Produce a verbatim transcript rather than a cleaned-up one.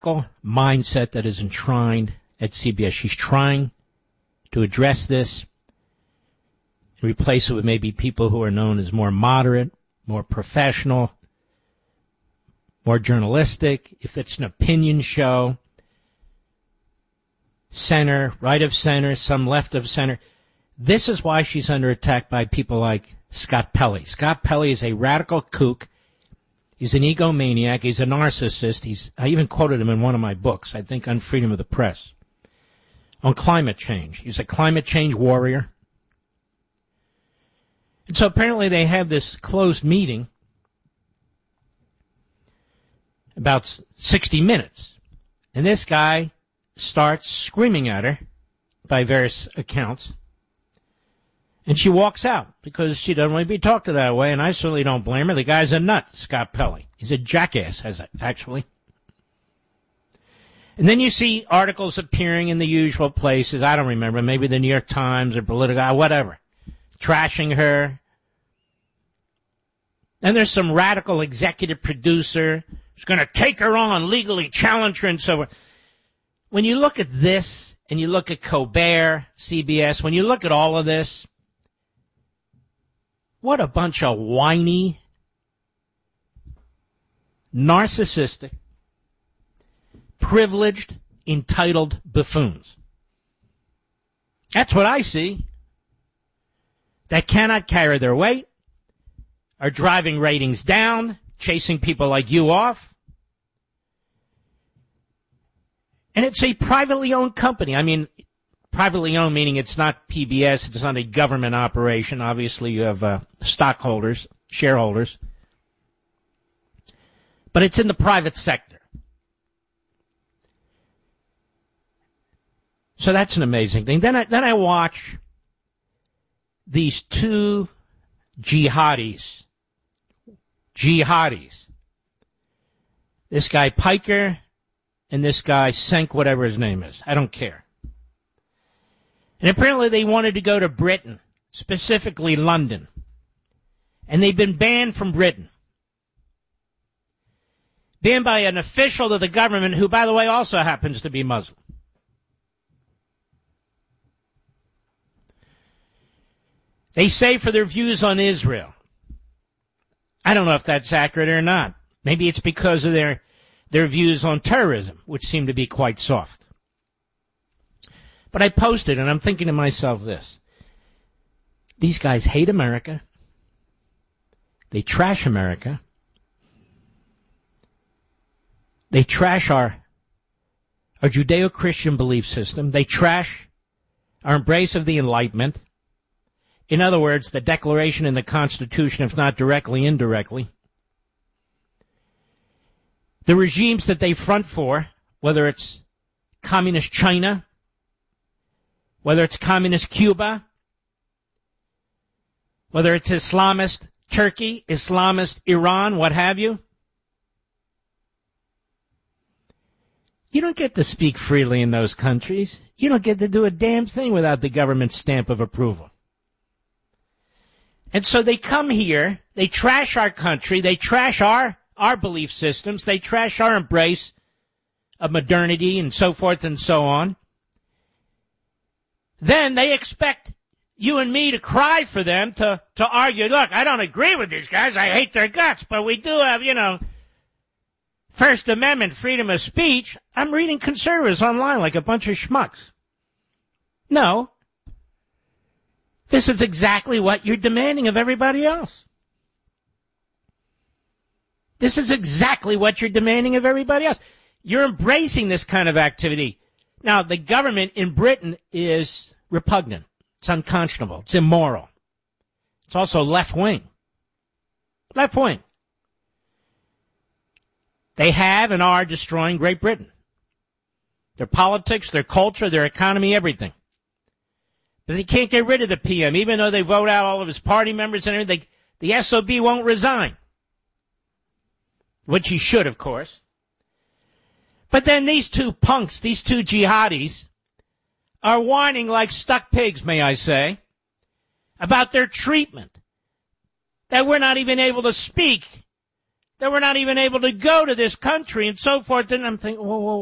radical mindset that is enshrined at C B S. She's trying to address this, replace it with maybe people who are known as more moderate, more professional, more journalistic. If it's an opinion show, center, right of center, some left of center. This is why she's under attack by people like Scott Pelley. Scott Pelley is a radical kook. He's an egomaniac. He's a narcissist. He's, I even quoted him in one of my books, I think on Freedom of the Press, on climate change. He's a climate change warrior. And so apparently they have this closed meeting about sixty minutes. And this guy starts screaming at her by various accounts. And she walks out because she doesn't want to be talked to that way, and I certainly don't blame her. The guy's a nut, Scott Pelley. He's a jackass, has actually. And then you see articles appearing in the usual places. I don't remember, maybe the New York Times or Politico, whatever, trashing her. Then there's some radical executive producer who's going to take her on, legally challenge her, and so forth. When you look at this, and you look at Colbert, C B S, when you look at all of this, what a bunch of whiny, narcissistic, privileged, entitled buffoons. That's what I see. That cannot carry their weight, are driving ratings down, chasing people like you off. And it's a privately owned company. I mean, privately owned meaning it's not P B S, it's not a government operation. Obviously, you have uh, stockholders, shareholders. But it's in the private sector. So that's an amazing thing. Then I, then I watch these two jihadis. Jihadis. This guy Piker and this guy Senk, whatever his name is. I don't care. And apparently they wanted to go to Britain, specifically London. And they've been banned from Britain. Banned by an official of the government who, by the way, also happens to be Muslim. They say for their views on Israel. I don't know if that's accurate or not. Maybe it's because of their, their views on terrorism, which seem to be quite soft. But I posted, and I'm thinking to myself this. These guys hate America. They trash America. They trash our, our Judeo-Christian belief system. They trash our embrace of the Enlightenment. In other words, the Declaration and the Constitution, if not directly, indirectly. The regimes that they front for, whether it's communist China, whether it's communist Cuba, whether it's Islamist Turkey, Islamist Iran, what have you. You don't get to speak freely in those countries. You don't get to do a damn thing without the government stamp of approval. And so they come here, they trash our country, they trash our, our belief systems, they trash our embrace of modernity and so forth and so on. Then they expect you and me to cry for them, to, to argue, look, I don't agree with these guys, I hate their guts, but we do have, you know, First Amendment, freedom of speech. I'm reading conservatives online like a bunch of schmucks. No. This is exactly what you're demanding of everybody else. This is exactly what you're demanding of everybody else. You're embracing this kind of activity. Now, the government in Britain is repugnant. It's unconscionable. It's immoral. It's also left-wing. Left-wing. They have and are destroying Great Britain. Their politics, their culture, their economy, everything. But they can't get rid of the P M, even though they vote out all of his party members and everything. They, the S O B won't resign. Which he should, of course. But then these two punks, these two jihadis, are whining like stuck pigs, may I say, about their treatment. That we're not even able to speak that we're not even able to go to this country and so forth. And I'm thinking, whoa, whoa,